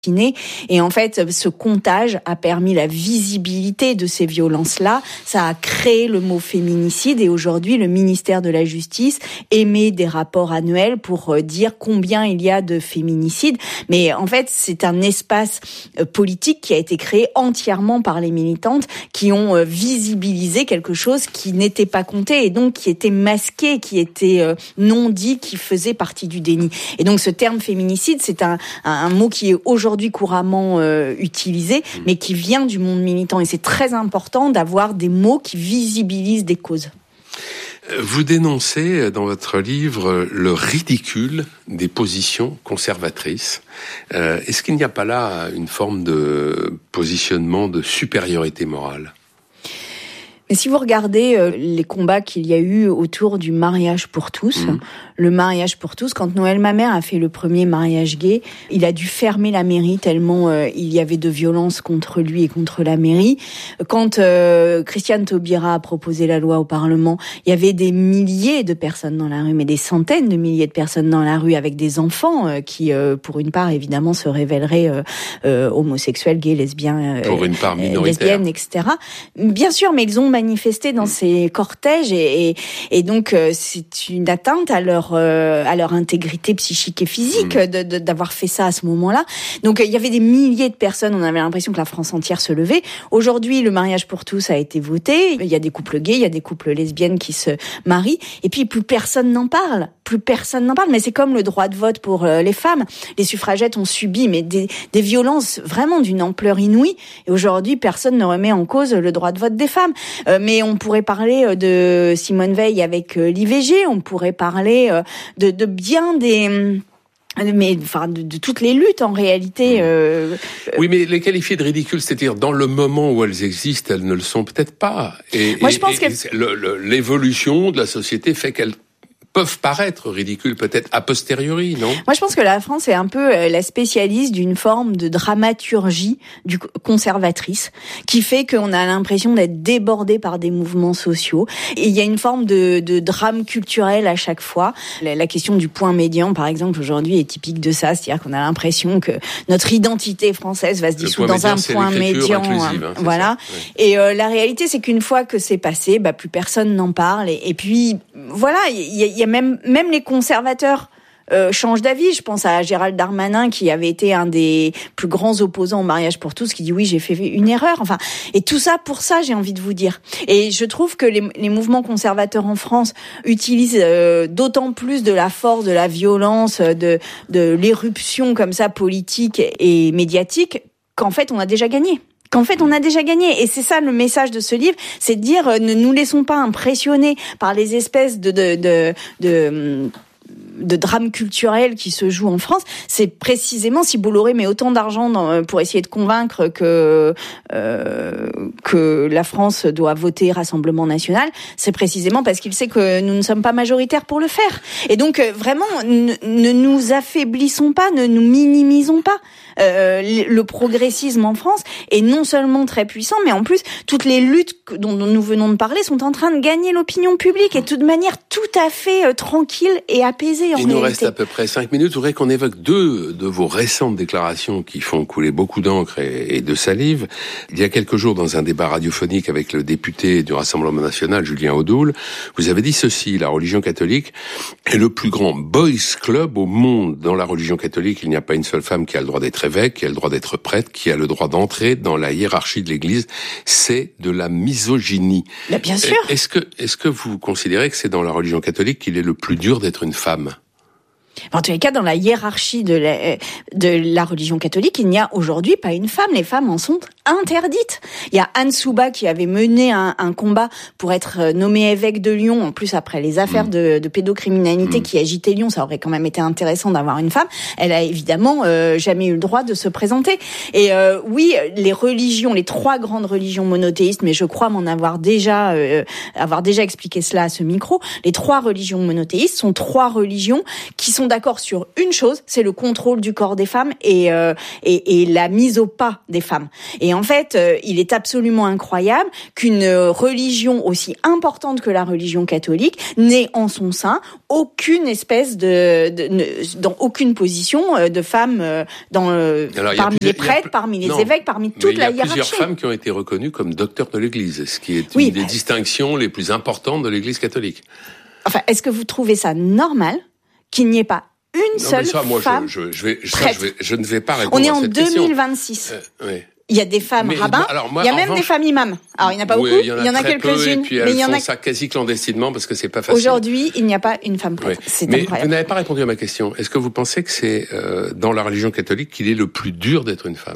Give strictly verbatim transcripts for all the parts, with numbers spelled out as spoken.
Et en fait, ce comptage a permis la visibilité de ces violences-là. Ça a créé le mot féminicide et aujourd'hui, le ministère de la Justice émet des rapports annuels pour dire combien il y a de féminicides. Mais en fait, c'est un espace politique qui a été créé entièrement par les militantes qui ont visibilisé quelque chose qui n'était pas compté et donc qui était masqué, qui était non dit, qui faisait partie du déni. Et donc, ce terme féminicide, c'est un, un, un mot qui est aujourd'hui aujourd'hui couramment euh, utilisé, mais qui vient du monde militant. Et c'est très important d'avoir des mots qui visibilisent des causes. Vous dénoncez dans votre livre le ridicule des positions conservatrices. Euh, est-ce qu'il n'y a pas là une forme de positionnement de supériorité morale ? Mais si vous regardez euh, les combats qu'il y a eu autour du mariage pour tous, mmh. le mariage pour tous, quand Noël Mamère a fait le premier mariage gay, il a dû fermer la mairie tellement euh, il y avait de violence contre lui et contre la mairie. Quand euh, Christiane Taubira a proposé la loi au Parlement, il y avait des milliers de personnes dans la rue, mais des centaines de milliers de personnes dans la rue avec des enfants euh, qui, euh, pour une part, évidemment, se révéleraient euh, euh, homosexuels, gays, lesbiens, euh, pour une part minoritaire. lesbiennes, et cetera. Bien sûr, mais ils ont manifesté dans ces cortèges et, et, et donc euh, c'est une atteinte à leur euh, à leur intégrité psychique et physique mmh. de, de, d'avoir fait ça à ce moment-là. Donc il y avait des milliers de personnes, on avait l'impression que la France entière se levait. Aujourd'hui, le mariage pour tous a été voté. Il y a des couples gays, il y a des couples lesbiennes qui se marient, et puis plus personne n'en parle. Plus personne n'en parle. Mais c'est comme le droit de vote pour euh, les femmes. Les suffragettes ont subi mais des, des violences vraiment d'une ampleur inouïe. Et aujourd'hui, personne ne remet en cause le droit de vote des femmes. Euh, mais on pourrait parler de Simone Veil avec l'I V G, on pourrait parler de, de bien des... mais enfin de, de toutes les luttes en réalité. Euh, oui, mais les qualifier de ridicules, c'est-à-dire dans le moment où elles existent, elles ne le sont peut-être pas. Et, Moi, et, je pense et, que le, le, l'évolution de la société fait qu'elles peuvent paraître ridicules peut-être a posteriori, non ? Moi, je pense que la France est un peu la spécialiste d'une forme de dramaturgie du conservatrice qui fait qu'on a l'impression d'être débordé par des mouvements sociaux. Et il y a une forme de, de drame culturel à chaque fois. La, la question du point médian, par exemple, aujourd'hui est typique de ça. C'est-à-dire qu'on a l'impression que notre identité française va se dissoudre dans médian, un point médian. Inclusive, hein, voilà. Oui. Et euh, la réalité, c'est qu'une fois que c'est passé, bah, plus personne n'en parle. Et, et puis, voilà, il y a, il y a même, même les conservateurs Euh, change d'avis. Je pense à Gérald Darmanin qui avait été un des plus grands opposants au mariage pour tous, qui dit oui, j'ai fait une erreur. Enfin, et tout ça pour ça, j'ai envie de vous dire. Et je trouve que les, les mouvements conservateurs en France utilisent euh, d'autant plus de la force, de la violence, de, de l'éruption comme ça politique et médiatique qu'en fait on a déjà gagné. Qu'en fait, on a déjà gagné. Et c'est ça le message de ce livre, c'est de dire, euh, ne nous laissons pas impressionner par les espèces de, de, de, de, de drames culturels qui se jouent en France. C'est précisément, si Bolloré met autant d'argent dans, pour essayer de convaincre que, euh, que la France doit voter Rassemblement National, c'est précisément parce qu'il sait que nous ne sommes pas majoritaires pour le faire. Et donc, vraiment, ne, ne nous affaiblissons pas, ne nous minimisons pas. Euh, le progressisme en France est non seulement très puissant, mais en plus, toutes les luttes dont, dont nous venons de parler sont en train de gagner l'opinion publique et tout de manière tout à fait euh, tranquille et apaisée en Il réalité. nous reste à peu près cinq minutes. Je voudrais qu'on évoque deux de vos récentes déclarations qui font couler beaucoup d'encre et, et de salive. Il y a quelques jours, dans un débat radiophonique avec le député du Rassemblement National, Julien Audoul, vous avez dit ceci: la religion catholique est le plus grand boys club au monde. Dans la religion catholique, il n'y a pas une seule femme qui a le droit d'être évêque, qui a le droit d'être prêtre, qui a le droit d'entrer dans la hiérarchie de l'Église. C'est de la misogynie. Là, bien sûr. Est-ce que, est-ce que vous considérez que c'est dans la religion catholique qu'il est le plus dur d'être une femme ? En tous les cas, dans la hiérarchie de la, de la religion catholique, il n'y a aujourd'hui pas une femme. Les femmes en sont interdites. Il y a Anne Souba qui avait mené un, un combat pour être nommée évêque de Lyon. En plus, après les affaires mmh. de, de pédocriminalité mmh. qui agitaient Lyon, ça aurait quand même été intéressant d'avoir une femme. Elle a évidemment euh, jamais eu le droit de se présenter. Et euh, oui, les religions, les trois grandes religions monothéistes, mais je crois m'en avoir déjà, euh, avoir déjà expliqué cela à ce micro, les trois religions monothéistes sont trois religions qui sont d'accord sur une chose, c'est le contrôle du corps des femmes et, euh, et, et la mise au pas des femmes. Et en fait, euh, il est absolument incroyable qu'une religion aussi importante que la religion catholique n'ait en son sein aucune espèce de, de, de dans aucune position de femme dans Alors, parmi les prêtres, parmi les non, évêques, parmi toute la hiérarchie. Il y a plusieurs femmes qui ont été reconnues comme docteurs de l'Église, ce qui est une oui, des bah, distinctions les plus importantes de l'Église catholique. Enfin, est-ce que vous trouvez ça normal qu'il n'y ait pas une non, seule ça, moi, femme je, je, je, vais, ça, je, vais, je ne vais pas répondre On est à en cette deux mille vingt-six. Euh, oui. Il y a des femmes mais, rabbins, alors moi, il y a même revanche, des femmes imams. Alors il n'y en a pas oui, beaucoup, il y en a, il y en a quelques-unes, peu, et puis mais il y en font a ça quasi clandestinement parce que c'est pas facile. Aujourd'hui, il n'y a pas une femme prêtre. Oui. C'est mais incroyable. Vous n'avez pas répondu à ma question. Est-ce que vous pensez que c'est euh, dans la religion catholique qu'il est le plus dur d'être une femme ?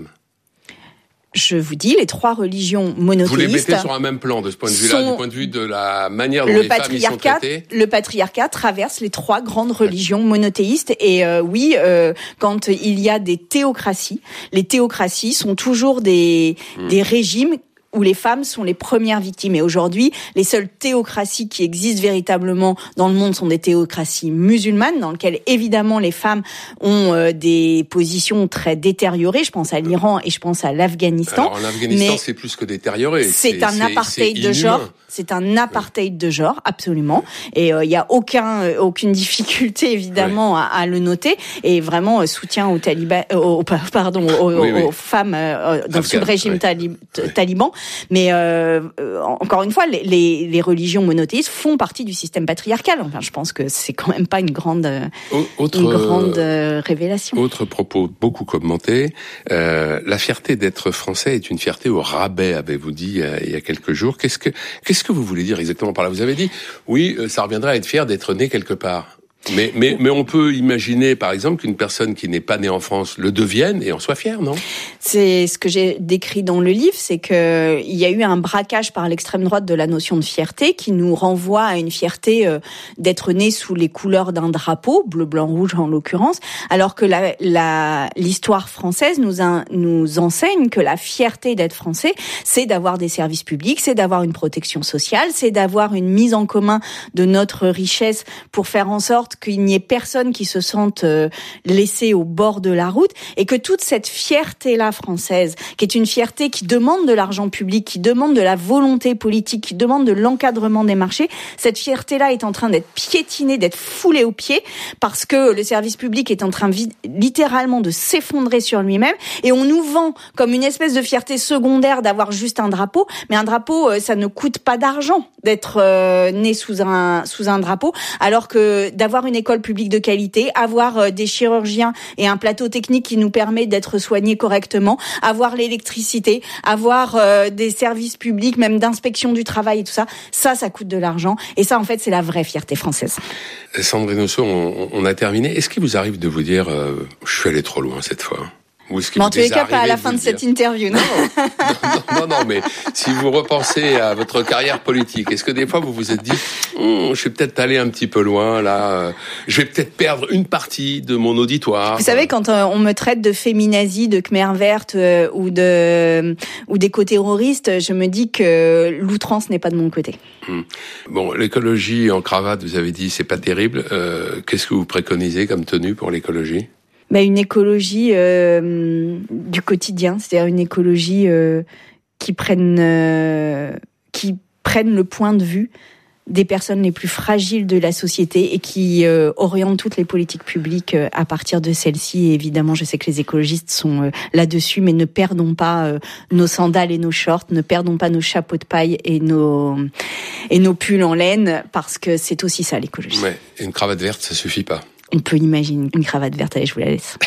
Je vous dis, les trois religions monothéistes... Vous les mettez sur un même plan de ce point de vue-là, du point de vue de la manière dont les femmes y sont traitées. Le patriarcat traverse les trois grandes religions monothéistes. Et euh, oui, euh, quand il y a des théocraties, les théocraties sont toujours des, mmh. des régimes où les femmes sont les premières victimes. Et aujourd'hui, les seules théocraties qui existent véritablement dans le monde sont des théocraties musulmanes, dans lesquelles, évidemment, les femmes ont euh, des positions très détériorées. Je pense à l'Iran et je pense à l'Afghanistan. Alors, en Afghanistan, c'est plus que détérioré. C'est, c'est un c'est, apartheid c'est de genre. C'est un apartheid ouais. de genre, absolument. Et il euh, y a aucun, euh, aucune difficulté, évidemment, ouais. à, à le noter. Et vraiment, euh, soutien aux talibans, euh, aux, pardon, aux, oui, oui. aux femmes euh, dans, sous le régime ouais. talib, ouais. taliban. Mais euh, euh, encore une fois, les, les, les religions monothéistes font partie du système patriarcal. Enfin, je pense que c'est quand même pas une grande, autre, une grande euh, révélation. Autre propos beaucoup commenté, euh, la fierté d'être français est une fierté au rabais, avez-vous dit il y a, il y a quelques jours. Qu'est-ce que qu'est-ce que vous voulez dire exactement par là ? Vous avez dit, oui, ça reviendrait à être fier d'être né quelque part. Mais, mais, mais on peut imaginer, par exemple, qu'une personne qui n'est pas née en France le devienne et en soit fière, non ? C'est ce que j'ai décrit dans le livre, c'est que il y a eu un braquage par l'extrême droite de la notion de fierté qui nous renvoie à une fierté euh, d'être né sous les couleurs d'un drapeau, bleu, blanc, rouge en l'occurrence, alors que la, la, l'histoire française nous, a, nous enseigne que la fierté d'être français, c'est d'avoir des services publics, c'est d'avoir une protection sociale, c'est d'avoir une mise en commun de notre richesse pour faire en sorte qu'il n'y ait personne qui se sente euh, laissé au bord de la route et que toute cette fierté-là française, qui est une fierté qui demande de l'argent public, qui demande de la volonté politique, qui demande de l'encadrement des marchés, cette fierté-là est en train d'être piétinée, d'être foulée aux pieds parce que le service public est en train vi- littéralement de s'effondrer sur lui-même et on nous vend comme une espèce de fierté secondaire d'avoir juste un drapeau, mais un drapeau, euh, ça ne coûte pas d'argent d'être euh, né sous un, sous un drapeau, alors que d'avoir une école publique de qualité, avoir des chirurgiens et un plateau technique qui nous permet d'être soignés correctement, avoir l'électricité, avoir euh, des services publics, même d'inspection du travail et tout ça, ça, ça coûte de l'argent. Et ça, en fait, c'est la vraie fierté française. Sandrine Rousseau, on, on a terminé. Est-ce qu'il vous arrive de vous dire euh, « je suis allé trop loin cette fois » ? Ou est-ce qu'il mais en tous les cas, pas à la fin de cette interview. Non, non, non, non, non, mais si vous repensez à votre carrière politique, est-ce que des fois vous vous êtes dit hm, je suis peut-être allé un petit peu loin, là, euh, je vais peut-être perdre une partie de mon auditoire. Vous savez, quand euh, on me traite de féminazie, de Khmer verte euh, ou de ou d'éco-terroriste, je me dis que l'outrance n'est pas de mon côté. Hum. Bon, l'écologie en cravate, vous avez dit, c'est pas terrible. Euh, qu'est-ce que vous préconisez comme tenue pour l'écologie ? Bah, une écologie euh, du quotidien, c'est-à-dire une écologie euh, qui prenne euh, qui prenne le point de vue des personnes les plus fragiles de la société et qui euh, oriente toutes les politiques publiques euh, à partir de celles-ci. Et évidemment, je sais que les écologistes sont euh, là-dessus, mais ne perdons pas euh, nos sandales et nos shorts, ne perdons pas nos chapeaux de paille et nos et nos pulls en laine, parce que c'est aussi ça l'écologie. Ouais, une cravate verte, ça suffit pas. On peut imaginer une cravate verte, allez, je vous la laisse.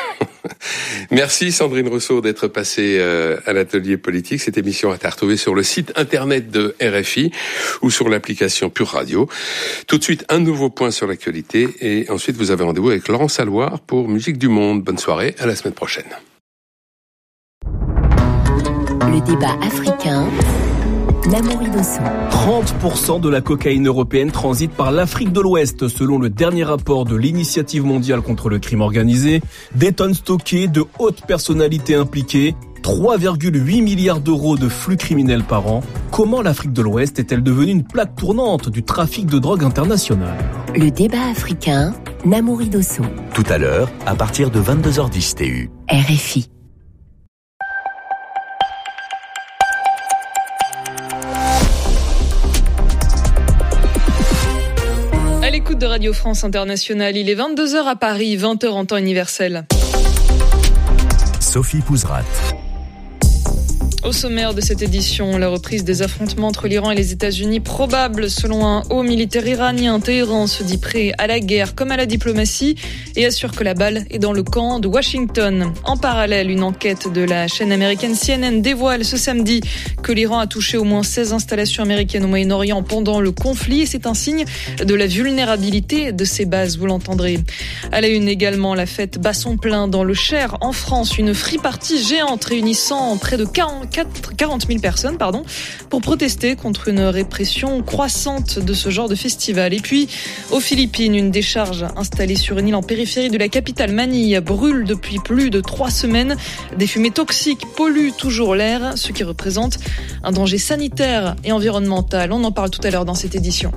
Merci Sandrine Rousseau d'être passée euh, à l'atelier politique. Cette émission est à retrouver sur le site internet de R F I ou sur l'application Pure Radio. Tout de suite, un nouveau point sur l'actualité et ensuite vous avez rendez-vous avec Laurent Saloir pour Musique du Monde. Bonne soirée, à la semaine prochaine. Le débat africain. trente pour cent de la cocaïne européenne transite par l'Afrique de l'Ouest, selon le dernier rapport de l'Initiative mondiale contre le crime organisé. Des tonnes stockées, de hautes personnalités impliquées, trois virgule huit milliards d'euros de flux criminels par an. Comment l'Afrique de l'Ouest est-elle devenue une plaque tournante du trafic de drogue international ? Le débat africain. Namouri Dosso. Tout à l'heure, à partir de vingt-deux heures dix T U. R F I. À l'écoute de Radio France Internationale, il est vingt-deux heures à Paris, vingt heures en temps universel. Sophie Pouzrat. Au sommaire de cette édition, la reprise des affrontements entre l'Iran et les États-Unis probable selon un haut militaire iranien. Téhéran se dit prêt à la guerre comme à la diplomatie et assure que la balle est dans le camp de Washington. En parallèle, une enquête de la chaîne américaine C N N dévoile ce samedi que l'Iran a touché au moins seize installations américaines au Moyen-Orient pendant le conflit et c'est un signe de la vulnérabilité de ces bases, vous l'entendrez. À la une également, la fête bat son plein dans le Cher en France, une free party géante réunissant près de quarante mille personnes pardon, pour protester contre une répression croissante de ce genre de festival. Et puis, aux Philippines, une décharge installée sur une île en périphérie de la capitale Manille brûle depuis plus de trois semaines. Des fumées toxiques polluent toujours l'air, ce qui représente un danger sanitaire et environnemental. On en parle tout à l'heure dans cette édition.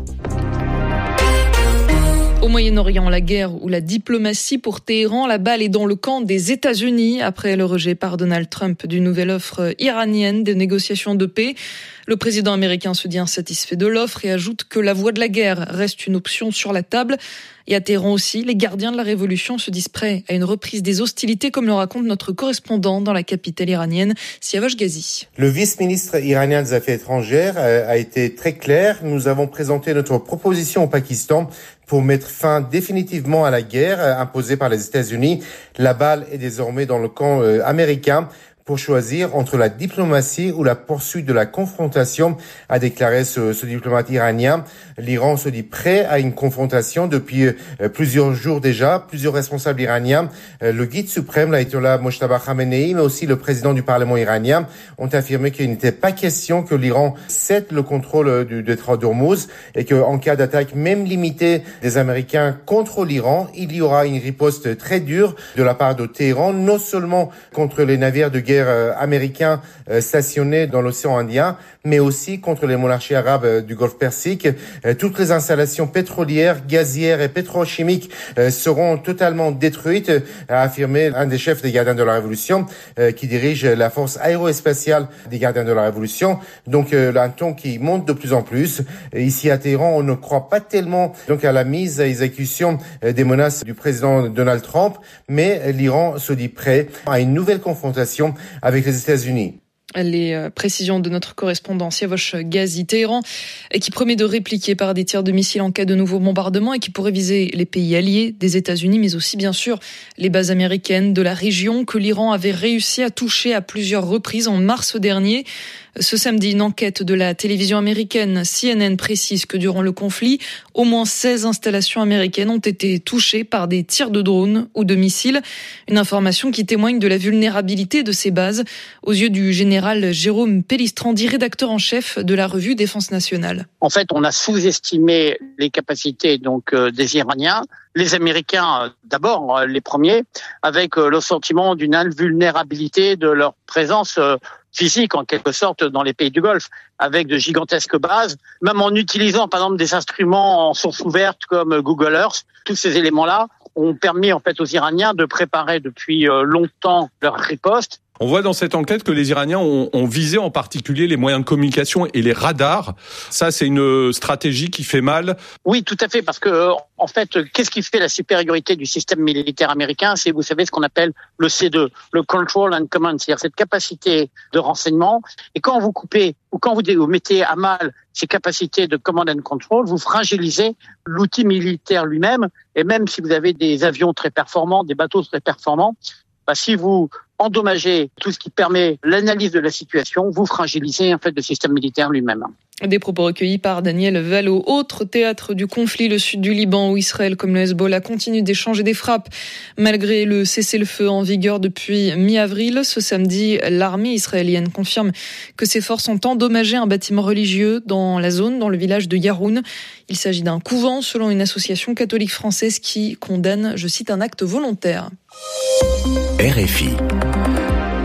Au Moyen-Orient, la guerre ou la diplomatie pour Téhéran, la balle est dans le camp des États-Unis après le rejet par Donald Trump d'une nouvelle offre iranienne de négociations de paix. Le président américain se dit insatisfait de l'offre et ajoute que la voie de la guerre reste une option sur la table. Et à Téhéran aussi, les gardiens de la révolution se disent prêts à une reprise des hostilités, comme le raconte notre correspondant dans la capitale iranienne, Siavash Ghazi. Le vice-ministre iranien des Affaires étrangères a été très clair. Nous avons présenté notre proposition au Pakistan pour mettre fin définitivement à la guerre imposée par les États-Unis. La balle est désormais dans le camp américain pour choisir entre la diplomatie ou la poursuite de la confrontation, a déclaré ce, ce diplomate iranien. L'Iran se dit prêt à une confrontation depuis euh, plusieurs jours déjà. Plusieurs responsables iraniens, euh, le guide suprême, l'ayatollah Mojtaba Khamenei, mais aussi le président du Parlement iranien, ont affirmé qu'il n'était pas question que l'Iran cède le contrôle du détroit d'Ormuz et qu'en cas d'attaque même limitée des Américains contre l'Iran, il y aura une riposte très dure de la part de Téhéran, non seulement contre les navires de guerre américains stationnés dans l'océan Indien, mais aussi contre les monarchies arabes du Golfe Persique. Toutes les installations pétrolières, gazières et pétrochimiques seront totalement détruites, a affirmé un des chefs des gardiens de la Révolution, qui dirige la force aérospatiale des gardiens de la Révolution. Donc un ton qui monte de plus en plus. Ici à Téhéran, on ne croit pas tellement donc à la mise à exécution des menaces du président Donald Trump, mais l'Iran se dit prêt à une nouvelle confrontation avec les États-Unis. Les précisions de notre correspondant Siavash Ghazi. Téhéran qui promet de répliquer par des tirs de missiles en cas de nouveaux bombardements et qui pourrait viser les pays alliés des États-Unis, mais aussi bien sûr les bases américaines de la région que l'Iran avait réussi à toucher à plusieurs reprises en mars dernier. Ce samedi, une enquête de la télévision américaine C N N précise que durant le conflit, au moins seize installations américaines ont été touchées par des tirs de drones ou de missiles. Une information qui témoigne de la vulnérabilité de ces bases aux yeux du général Jérôme Pellistrandi, rédacteur en chef de la revue Défense nationale. En fait, on a sous-estimé les capacités donc euh, des Iraniens. Les Américains, euh, d'abord, euh, les premiers, avec euh, le sentiment d'une invulnérabilité de leur présence euh, physique, en quelque sorte, dans les pays du Golfe, avec de gigantesques bases, même en utilisant, par exemple, des instruments en source ouverte comme Google Earth. Tous ces éléments-là ont permis, en fait, aux Iraniens de préparer depuis euh, longtemps leur riposte. On voit dans cette enquête que les Iraniens ont, ont visé en particulier les moyens de communication et les radars. Ça, c'est une stratégie qui fait mal. Oui, tout à fait, parce que en fait, qu'est-ce qui fait la supériorité du système militaire américain ? C'est, vous savez, ce qu'on appelle le C deux, le Control and Command, c'est-à-dire cette capacité de renseignement. Et quand vous coupez ou quand vous, vous mettez à mal ces capacités de Command and Control, vous fragilisez l'outil militaire lui-même. Et même si vous avez des avions très performants, des bateaux très performants, bah, si vous endommager tout ce qui permet l'analyse de la situation, vous fragilisez en fait le système militaire lui-même. Des propos recueillis par Daniel Valo. Autre théâtre du conflit, le sud du Liban, où Israël, comme le Hezbollah, continue d'échanger des frappes malgré le cessez-le-feu en vigueur depuis mi-avril. Ce samedi, l'armée israélienne confirme que ses forces ont endommagé un bâtiment religieux dans la zone, dans le village de Yaroun. Il s'agit d'un couvent, selon une association catholique française qui condamne, je cite, un acte volontaire. R F I.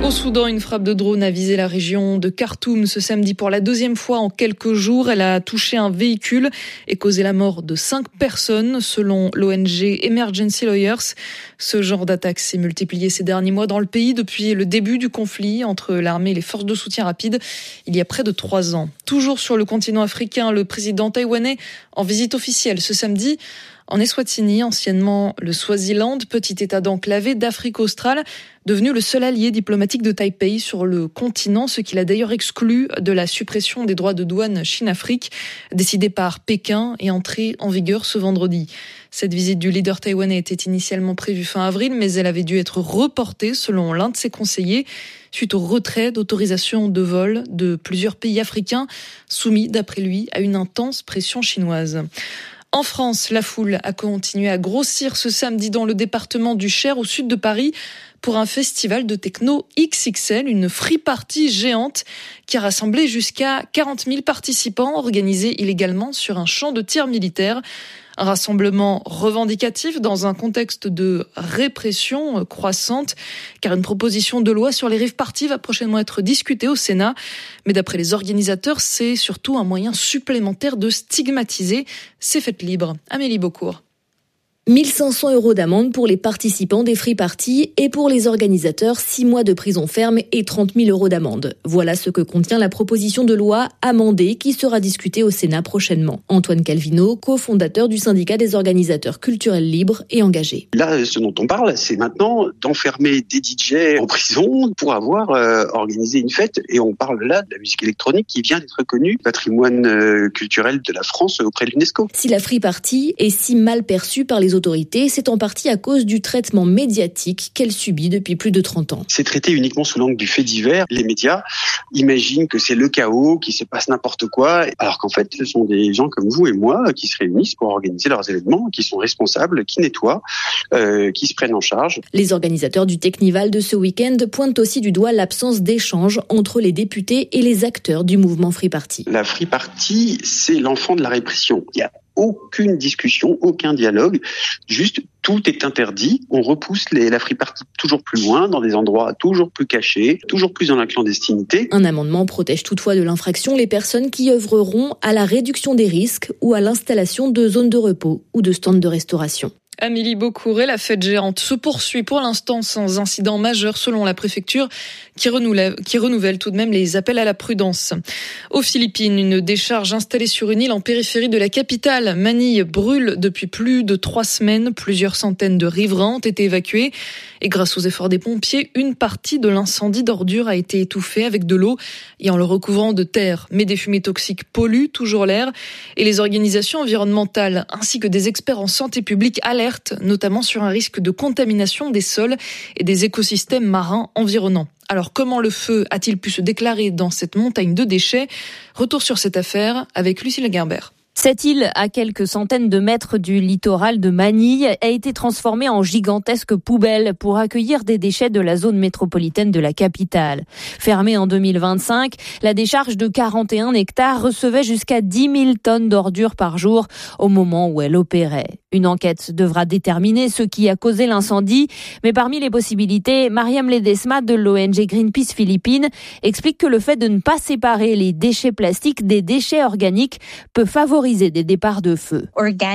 Au Soudan, une frappe de drone a visé la région de Khartoum ce samedi pour la deuxième fois en quelques jours. Elle a touché un véhicule et causé la mort de cinq personnes, selon l'O N G Emergency Lawyers. Ce genre d'attaque s'est multiplié ces derniers mois dans le pays depuis le début du conflit entre l'armée et les forces de soutien rapide, il y a près de trois ans. Toujours sur le continent africain, le président taïwanais en visite officielle ce samedi en Eswatini, anciennement le Swaziland, petit état d'enclavé d'Afrique australe, devenu le seul allié diplomatique de Taipei sur le continent, ce qui l'a d'ailleurs exclu de la suppression des droits de douane Chine-Afrique, décidée par Pékin et entrée en vigueur ce vendredi. Cette visite du leader taïwanais était initialement prévue fin avril, mais elle avait dû être reportée selon l'un de ses conseillers, suite au retrait d'autorisation de vol de plusieurs pays africains, soumis d'après lui à une intense pression chinoise. En France, la foule a continué à grossir ce samedi dans le département du Cher, au sud de Paris, pour un festival de techno X X L, une free party géante qui a rassemblé jusqu'à quarante mille participants organisés illégalement sur un champ de tir militaire. Un rassemblement revendicatif dans un contexte de répression croissante, car une proposition de loi sur les rave parties va prochainement être discutée au Sénat. Mais d'après les organisateurs, c'est surtout un moyen supplémentaire de stigmatiser ces fêtes libres. Amélie Beaucourt. mille cinq cents euros d'amende pour les participants des free parties et pour les organisateurs, six mois de prison ferme et trente mille euros d'amende. Voilà ce que contient la proposition de loi amendée qui sera discutée au Sénat prochainement. Antoine Calvino, cofondateur du syndicat des organisateurs culturels libres et engagés. Là, ce dont on parle, c'est maintenant d'enfermer des D J en prison pour avoir euh, organisé une fête. Et on parle là de la musique électronique qui vient d'être reconnue patrimoine euh, culturel de la France auprès de l'UNESCO. Si la free party est si mal perçue par les autorités, c'est en partie à cause du traitement médiatique qu'elle subit depuis plus de trente ans. C'est traité uniquement sous l'angle du fait divers. Les médias imaginent que c'est le chaos, qu'il se passe n'importe quoi, alors qu'en fait, ce sont des gens comme vous et moi qui se réunissent pour organiser leurs événements, qui sont responsables, qui nettoient, euh, qui se prennent en charge. Les organisateurs du Technival de ce week-end pointent aussi du doigt l'absence d'échange entre les députés et les acteurs du mouvement Free Party. La Free Party, c'est l'enfant de la répression. Il y a aucune discussion, aucun dialogue, juste tout est interdit. On repousse les, la free party toujours plus loin, dans des endroits toujours plus cachés, toujours plus dans la clandestinité. Un amendement protège toutefois de l'infraction les personnes qui œuvreront à la réduction des risques ou à l'installation de zones de repos ou de stands de restauration. Amélie Beaucourt, la fête géante se poursuit pour l'instant sans incident majeur selon la préfecture qui renouvelle, qui renouvelle tout de même les appels à la prudence. Aux Philippines, une décharge installée sur une île en périphérie de la capitale, Manille, brûle depuis plus de trois semaines. Plusieurs centaines de riverains ont été évacués et grâce aux efforts des pompiers, une partie de l'incendie d'ordures a été étouffée avec de l'eau et en le recouvrant de terre. Mais des fumées toxiques polluent toujours l'air et les organisations environnementales ainsi que des experts en santé publique alertent notamment sur un risque de contamination des sols et des écosystèmes marins environnants. Alors comment le feu a-t-il pu se déclarer dans cette montagne de déchets ? Retour sur cette affaire avec Lucille Guimbert. Cette île, à quelques centaines de mètres du littoral de Manille, a été transformée en gigantesque poubelle pour accueillir des déchets de la zone métropolitaine de la capitale. Fermée en deux mille vingt-cinq, la décharge de quarante et un hectares recevait jusqu'à dix mille tonnes d'ordures par jour au moment où elle opérait. Une enquête devra déterminer ce qui a causé l'incendie, mais parmi les possibilités, Mariam Ledesma de l'O N G Greenpeace Philippines explique que le fait de ne pas séparer les déchets plastiques des déchets organiques peut favoriser des départs de feu.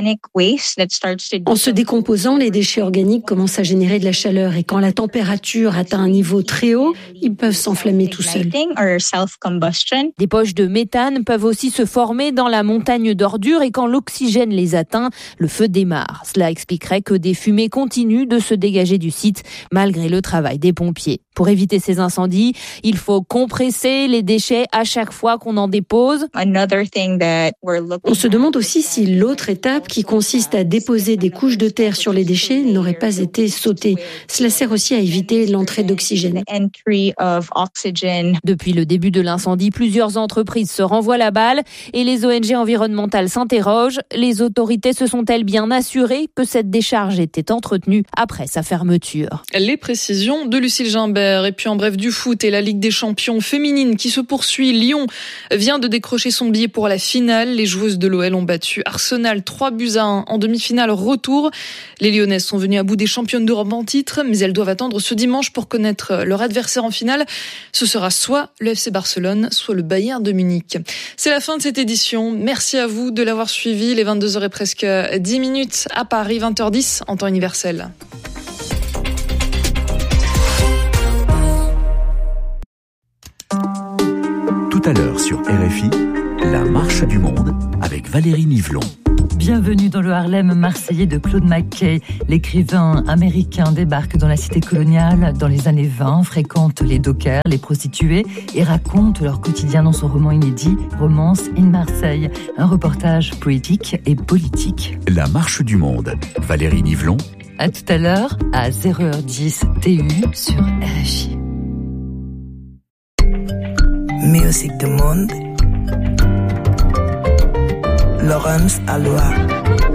En se décomposant, les déchets organiques commencent à générer de la chaleur et quand la température atteint un niveau très haut, ils peuvent s'enflammer tout seuls. Des poches de méthane peuvent aussi se former dans la montagne d'ordures et quand l'oxygène les atteint, le feu démarre. Cela expliquerait que des fumées continuent de se dégager du site malgré le travail des pompiers. Pour éviter ces incendies, il faut compresser les déchets à chaque fois qu'on en dépose. On se demande aussi si l'autre étape qui consiste à déposer des couches de terre sur les déchets n'aurait pas été sautée. Cela sert aussi à éviter l'entrée d'oxygène. Depuis le début de l'incendie, plusieurs entreprises se renvoient la balle et les O N G environnementales s'interrogent. Les autorités se sont-elles bien assurées que cette décharge était entretenue après sa fermeture? Les précisions de Lucille Gimbert. Et puis en bref du foot et la Ligue des champions féminine qui se poursuit. Lyon vient de décrocher son billet pour la finale. Les joueuses de l'O L ont battu Arsenal trois buts à un en demi-finale retour. Les Lyonnaises sont venues à bout des championnes d'Europe en titre, mais elles doivent attendre ce dimanche pour connaître leur adversaire en finale. Ce sera soit le F C Barcelone, soit le Bayern de Munich. C'est la fin de cette édition. Merci à vous de l'avoir suivi. Les vingt-deux heures et presque dix minutes à Paris, vingt heures dix en temps universel. Tout à l'heure sur R F I, la marche du monde avec Valérie Nivelon. Bienvenue dans le Harlem marseillais de Claude McKay. L'écrivain américain débarque dans la cité coloniale dans les années vingt, fréquente les dockers, les prostituées et raconte leur quotidien dans son roman inédit Romance in Marseille. Un reportage poétique et politique. La marche du monde. Valérie Nivelon. À tout à l'heure, à zéro heure dix T U sur R F I. Music du monde. Laurence Aloha.